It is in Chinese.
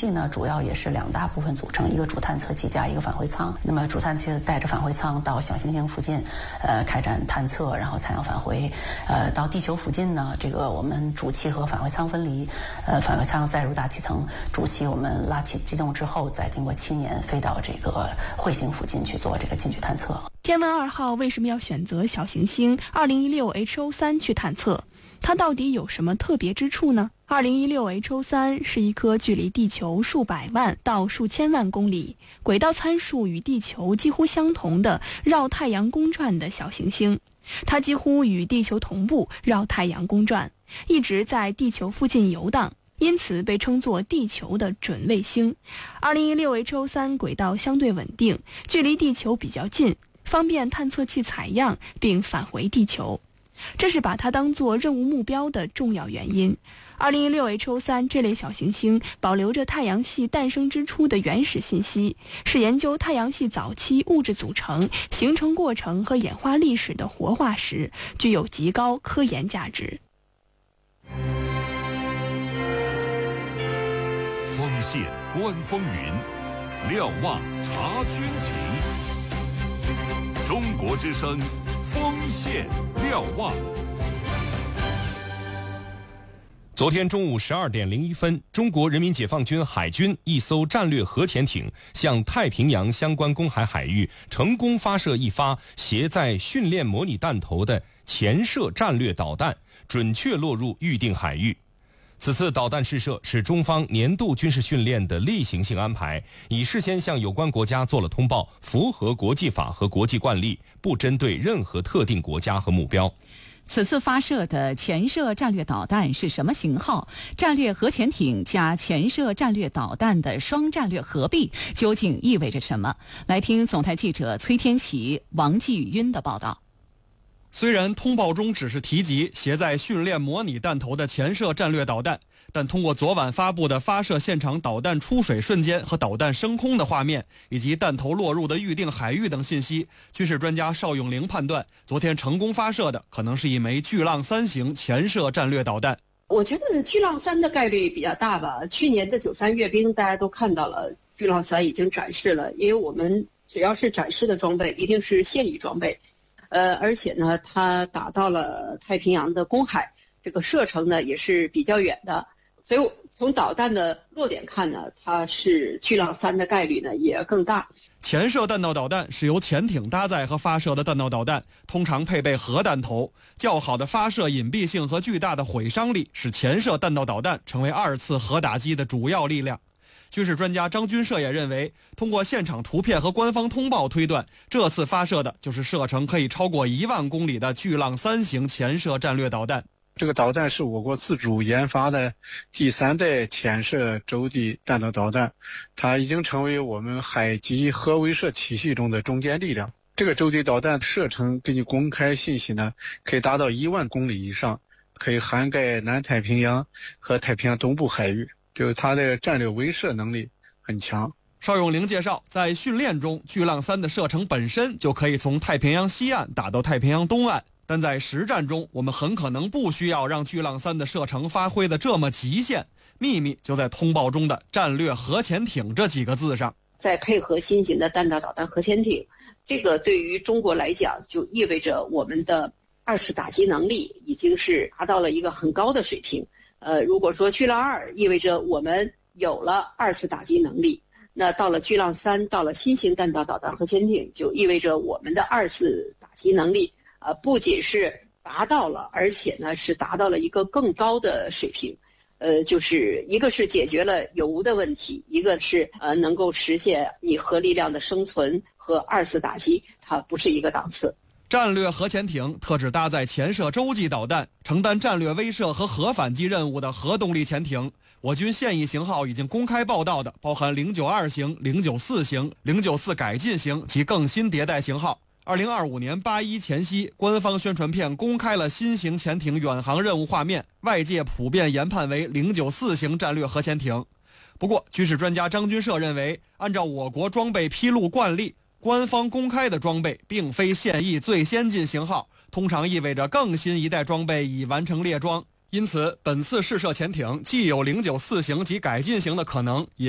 器呢，主要也是2大部分组成，一个主探测器加一个返回舱。那么主探测带着返回舱到小行星附近，开展探测，然后采样返回。到地球附近呢，这个我们主气和返回舱分离，返回舱载入大气层，主气我们拉起机动之后，再经过7年飞到这个彗星附近去做这个近距探测。 天问2号为什么要选择小行星2016 HO3 去探测？它到底有什么特别之处呢？2016 HO3 是一颗距离地球数百万到数千万公里，轨道参数与地球几乎相同的绕太阳公转的小行星。它几乎与地球同步绕太阳公转，一直在地球附近游荡，因此被称作地球的准卫星。2016 HO3 轨道相对稳定，距离地球比较近，方便探测器采样并返回地球，这是把它当作任务目标的重要原因。2016 HO3 这类小行星保留着太阳系诞生之初的原始信息，是研究太阳系早期物质组成、形成过程和演化历史的活化石，具有极高科研价值。 锋线观风云，瞭望察军情。中国之声，锋线瞭望。 昨天中午12点01分，中国人民解放军海军一艘战略核潜艇向太平洋相关公海海域成功发射一发携载训练模拟弹头的潜射战略导弹，准确落入预定海域。此次导弹试射是中方年度军事训练的例行性安排，已事先向有关国家做了通报，符合国际法和国际惯例，不针对任何特定国家和目标。 此次发射的潜射战略导弹是什么型号？战略核潜艇加潜射战略导弹的双战略合璧究竟意味着什么？来听总台记者崔天琪、王继云的报道。 虽然通报中只是提及携载训练模拟弹头的潜射战略导弹，但通过昨晚发布的发射现场导弹出水瞬间和导弹升空的画面，以及弹头落入的预定海域等信息，军事专家邵永龄判断，昨天成功发射的可能是一枚巨浪3型潜射战略导弹。 我觉得巨浪3的概率比较大吧。去年的93阅兵大家都看到了，巨浪3已经展示了，因为我们只要是展示的装备一定是现役装备，而且呢它打到了太平洋的公海，这个射程呢也是比较远的，所以从导弹的落点看呢，它是巨浪3的概率呢也更大。 潜射弹道导弹是由潜艇搭载和发射的弹道导弹，通常配备核弹头，较好的发射隐蔽性和巨大的毁伤力使潜射弹道导弹成为2次核打击的主要力量。军事专家张军社也认为，通过现场图片和官方通报推断，这次发射的就是射程可以超过1万公里的巨浪3型潜射战略导弹。 这个导弹是我国自主研发的第3代潜射洲际弹道导弹，它已经成为我们海基核威慑体系中的中坚力量。这个洲际导弹射程根据公开信息呢，可以达到1万公里以上，可以涵盖南太平洋和太平洋东部海域，就是它的战略威慑能力很强。 邵永龄介绍，在训练中，巨浪3的射程本身就可以从太平洋西岸打到太平洋东岸，但在实战中，我们很可能不需要让巨浪3的射程发挥的这么极限。秘密就在通报中的战略核潜艇这几个字上。 再配合新型的弹道导弹核潜艇，这个对于中国来讲，就意味着我们的2次打击能力已经是达到了一个很高的水平。如果说巨浪2意味着我们有了2次打击能力，那到了巨浪3，到了新型弹道导弹核潜艇，就意味着我们的2次打击能力不仅是达到了，而且呢是达到了一个更高的水平。就是一个是解决了有无的问题，一个是能够实现你核力量的生存和2次打击，它不是一个档次。 战略核潜艇特指搭载潜射洲际导弹，承担战略威慑和核反击任务的核动力潜艇。我军现役型号已经公开报道的，包含092型、094型、094改进型及更新迭代型号。2025年8·1前夕，官方宣传片公开了新型潜艇远航任务画面，外界普遍研判为094型战略核潜艇。不过，军事专家张军社认为，按照我国装备披露惯例，官方公开的装备并非现役最先进型号，通常意味着更新一代装备已完成列装。因此，本次试射潜艇既有094型及改进型的可能，也